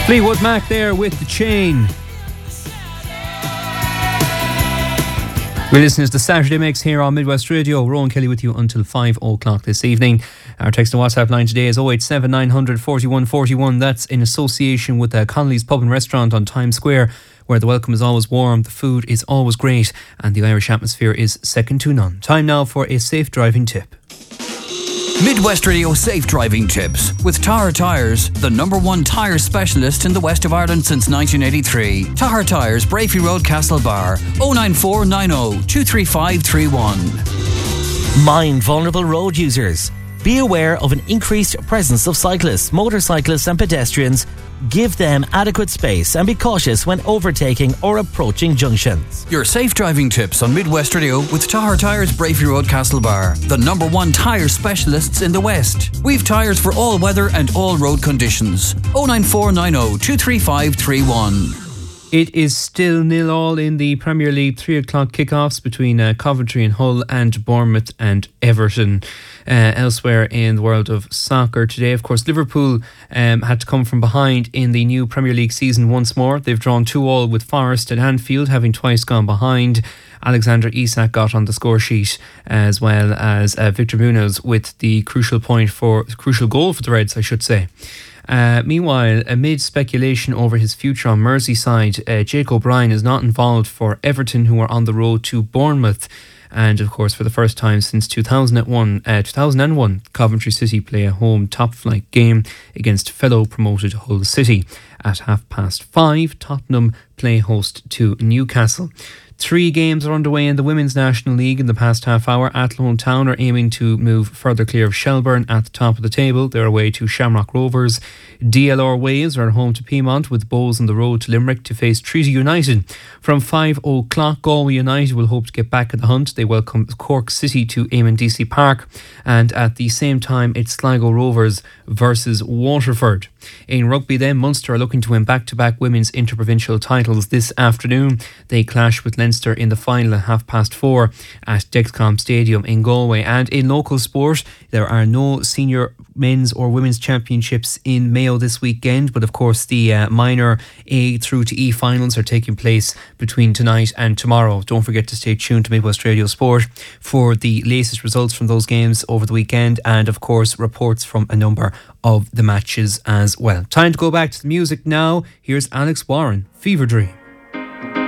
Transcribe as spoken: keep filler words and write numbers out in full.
Fleetwood Mac there with The Chain. We're listening to the Saturday Mix here on Midwest Radio. Rowan Kelly with you until five o'clock this evening. Our text and WhatsApp line today is oh eight seven nine hundred forty-one forty-one. That's in association with uh, Connolly's Pub and Restaurant on Times Square, where the welcome is always warm, the food is always great, and the Irish atmosphere is second to none. Time now for a safe driving tip. Midwest Radio Safe Driving Tips with Tahar Tyres, the number one tyre specialist in the west of Ireland since nineteen eighty-three. Tahar Tyres, Brafey Road, Castlebar, oh nine four nine oh two three five three one. Mind vulnerable road users. Be aware of an increased presence of cyclists, motorcyclists and pedestrians. Give them adequate space and be cautious when overtaking or approaching junctions. Your safe driving tips on Midwest Radio with Tahar Tyres, Brafey Road, Castlebar, the number one tyre specialists in the West. We've tyres for all weather and all road conditions. oh nine four nine oh two three five three one. It is still nil all in the Premier League three o'clock kickoffs between uh, Coventry and Hull and Bournemouth and Everton. Uh, elsewhere in the world of soccer today, of course, Liverpool um, had to come from behind in the new Premier League season once more. They've drawn two all with Forest at Anfield, having twice gone behind. Alexander Isak got on the score sheet, as well as uh, Victor Munoz with the crucial point for crucial goal for the Reds, I should say. Uh, meanwhile, amid speculation over his future on Merseyside, uh, Jake O'Brien is not involved for Everton, who are on the road to Bournemouth. And of course, for the first time since two thousand one, uh, two thousand one, Coventry City play a home top-flight game against fellow promoted Hull City. At half past five, Tottenham play host to Newcastle. Three games are underway in the Women's National League in the past half hour. Athlone Town are aiming to move further clear of Shelburne at the top of the table. They're away to Shamrock Rovers. D L R Waves are at home to Piedmont, with Bows on the road to Limerick to face Treaty United. From five o'clock, Galway United will hope to get back at the hunt. They welcome Cork City to Eamon D C Park. And at the same time, it's Sligo Rovers versus Waterford. In rugby then, Munster are looking to win back-to-back women's interprovincial titles this afternoon. They clash with Leinster in the final at half past four at Dexcom Stadium in Galway. And in local sport, there are no senior men's or women's championships in Mayo this weekend, but of course the uh, minor A through to E finals are taking place between tonight and tomorrow. Don't forget to stay tuned to Midwest Radio Sport for the latest results from those games over the weekend, and of course reports from a number of the matches as well. Time to go back to the music now. Here's Alex Warren, Fever Dream.